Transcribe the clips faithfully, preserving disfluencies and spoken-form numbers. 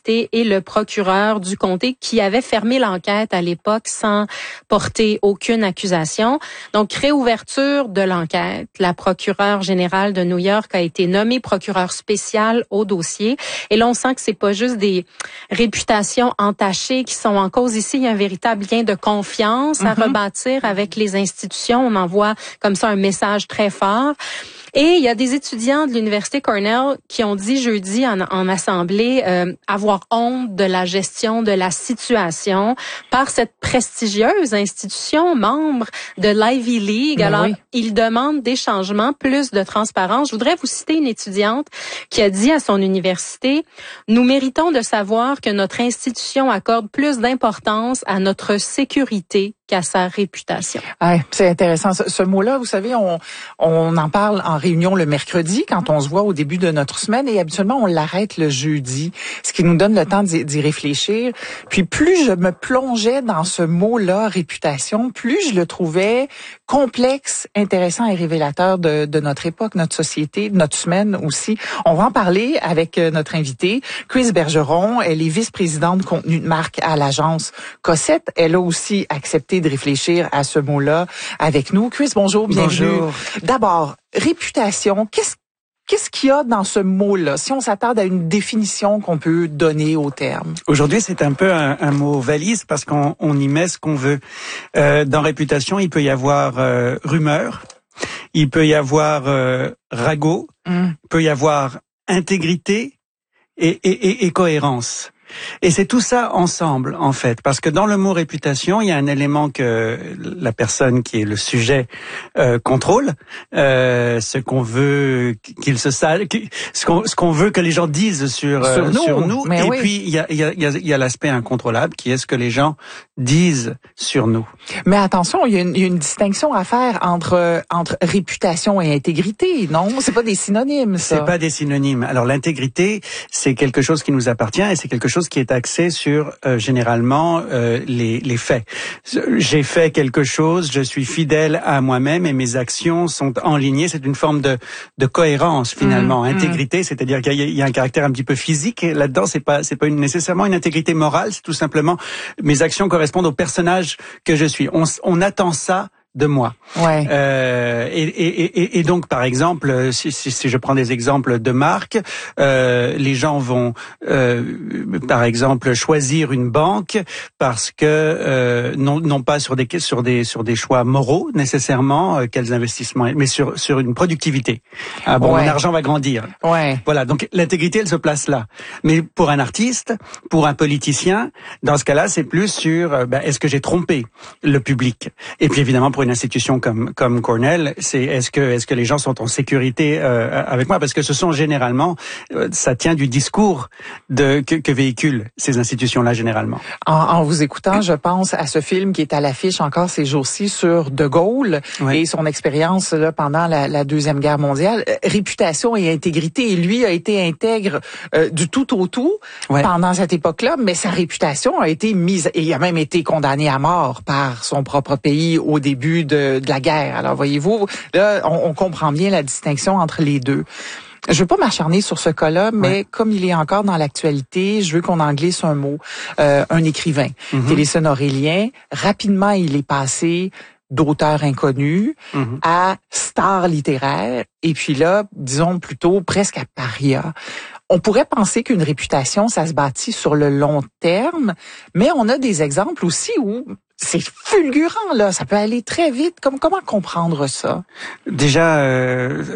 l'université et le procureur du comté qui avait fermé l'enquête à l'époque sans porter aucune accusation. Donc, réouverture de l'enquête. La procureure générale de New York a été nommée procureure spéciale au dossier. Et là, on sent que c'est pas juste des réputations entachées qui sont en cause ici. Il y a un véritable lien de confiance à mm-hmm. rebâtir avec les institutions. On envoie comme ça un message très fort. Et il y a des étudiants de l'Université Cornell qui ont dit jeudi en, en assemblée euh, avoir honte de la gestion de la situation par cette prestigieuse institution membre de l'Ivy League. Ben Alors, oui. ils demandent des changements, plus de transparence. Je voudrais vous citer une étudiante qui a dit à son université « Nous méritons de savoir que notre institution accorde plus d'importance à notre sécurité qu'à sa réputation. » Ouais, c'est intéressant. Ce, ce mot-là, vous savez, on, on en parle en réunion le mercredi quand on se voit au début de notre semaine et habituellement on l'arrête le jeudi, ce qui nous donne le temps d'y, d'y réfléchir. Puis plus je me plongeais dans ce mot-là, réputation, plus je le trouvais complexe, intéressant et révélateur de, de notre époque, notre société, de notre semaine aussi. On va en parler avec notre invitée, Chris Bergeron. Elle est vice-présidente contenu de marque à l'agence Cossette. Elle a aussi accepté de réfléchir à ce mot-là avec nous. Chris, bonjour, bienvenue. Bonjour. D'abord, réputation, qu'est-ce Qu'est-ce qu'il y a dans ce mot-là, si on s'attarde à une définition qu'on peut donner au terme? Aujourd'hui, c'est un peu un, un mot valise parce qu'on on y met ce qu'on veut. Euh, dans réputation, il peut y avoir euh, rumeur, il peut y avoir euh, ragot, mm. il peut y avoir intégrité et, et, et, et cohérence. Et c'est tout ça ensemble, en fait, parce que dans le mot réputation, il y a un élément que la personne qui est le sujet euh, contrôle, euh, ce qu'on veut qu'il se sache, ce qu'on, ce qu'on veut que les gens disent sur sur euh, nous. Sur nous. Mais et oui. puis il y a, il y a, il y a, il y a l'aspect incontrôlable qui est ce que les gens disent sur nous. Mais attention, il y a une, il y a une distinction à faire entre entre réputation et intégrité, non? C'est pas des synonymes, ça. C'est pas des synonymes. Alors l'intégrité, c'est quelque chose qui nous appartient et c'est quelque chose qui est axé sur euh, généralement euh, les, les faits. J'ai fait quelque chose, je suis fidèle à moi-même et mes actions sont enlignées. C'est une forme de, de cohérence finalement. Mmh, intégrité, mmh. c'est-à-dire qu'il y a, il y a un caractère un petit peu physique là-dedans. C'est pas, c'est pas une, nécessairement une intégrité morale. C'est tout simplement mes actions correspondent au personnage que je suis. On, on attend ça de moi. Ouais. Euh, et, et, et, et donc, par exemple, si, si, si je prends des exemples de marques, euh, les gens vont, euh, par exemple, choisir une banque parce que euh, non, non pas sur des sur des sur des choix moraux nécessairement, euh, quels investissements, mais sur sur une productivité. Ah bon, ouais. mon argent va grandir. Ouais. Voilà. Donc l'intégrité, elle se place là. Mais pour un artiste, pour un politicien, dans ce cas-là, c'est plus sur euh, ben, est-ce que j'ai trompé le public. Et puis évidemment pour une institution comme comme Cornell, c'est est-ce que est-ce que les gens sont en sécurité euh, avec moi, parce que ce sont généralement euh, ça tient du discours de que, que véhiculent ces institutions-là généralement. En, en vous écoutant, je pense à ce film qui est à l'affiche encore ces jours-ci sur De Gaulle oui. et son expérience là pendant la, la deuxième guerre mondiale. Euh, réputation et intégrité, et lui a été intègre euh, du tout au tout ouais. pendant cette époque-là, mais sa réputation a été mise et il a même été condamné à mort par son propre pays au début De, de la guerre. Alors, voyez-vous, là, on, on comprend bien la distinction entre les deux. Je veux pas m'acharner sur ce cas-là, mais ouais. comme il est encore dans l'actualité, je veux qu'on en glisse un mot. Euh, un écrivain, mm-hmm. Téléson Aurélien, rapidement, il est passé d'auteur inconnu mm-hmm. à star littéraire, et puis là, disons plutôt presque à paria. On pourrait penser qu'une réputation, ça se bâtit sur le long terme, mais on a des exemples aussi où c'est fulgurant, là. Ça peut aller très vite. Comme, comment comprendre ça? Déjà, euh,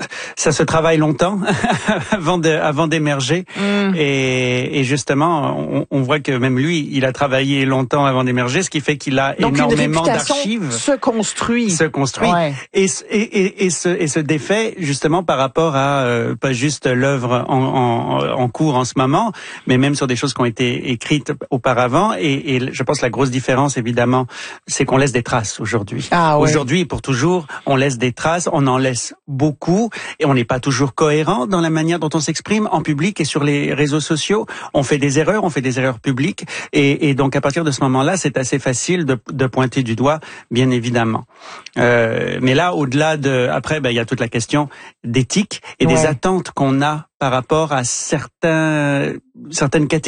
ça se travaille longtemps avant de, avant d'émerger. Mm. Et, et justement, on, on voit que même lui, il a travaillé longtemps avant d'émerger, ce qui fait qu'il a Donc énormément une d'archives. Se construit. Se construit. Ouais. Et, et, et, et, se, et se défait justement par rapport à euh, pas juste l'œuvre en, en, en cours en ce moment, mais même sur des choses qui ont été écrites auparavant. Et, et je pense que la grosse différence, évidemment, Évidemment, c'est qu'on laisse des traces aujourd'hui. Ah, ouais. Aujourd'hui, pour toujours, on laisse des traces, on en laisse beaucoup, et on n'est pas toujours cohérent dans la manière dont on s'exprime en public et sur les réseaux sociaux. On fait des erreurs, on fait des erreurs publiques, et, et donc à partir de ce moment-là, c'est assez facile de, de pointer du doigt, bien évidemment. Euh, mais là, au-delà de, après, ben, il y a toute la question d'éthique et ouais. des attentes qu'on a par rapport à certains, certaines catégories.